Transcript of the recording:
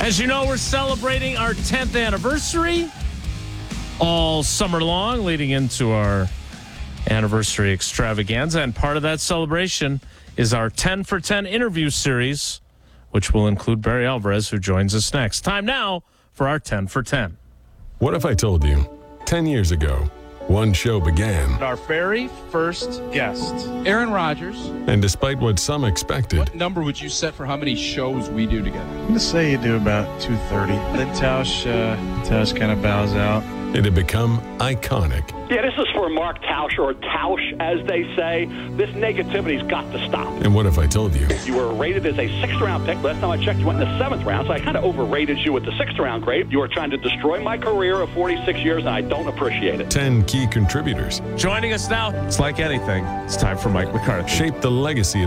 As you know, we're celebrating our 10th anniversary all summer long, leading into our anniversary extravaganza. And part of that celebration is our 10 for 10 interview series, which will include Barry Alvarez, who joins us next. Time now for our 10 for 10. What if I told you 10 years ago, one show began, Our very first guest. Aaron Rodgers. and despite what some expected, What number would you set for how many shows we do together? I'm gonna say you do about 230. Then Tausch kind of bows out. it had become iconic. Yeah, this is for Mark Tausch, or Tausch, as they say. This negativity's got to stop. And what if I told you You were rated as a sixth-round pick. Last time I checked, you went in the seventh round, so I kind of overrated you with the sixth-round grade. You were trying to destroy my career of 46 years, and I don't appreciate it. 10 key contributors Joining us now, it's like anything. It's time for Mike McCarthy. shaped the legacy of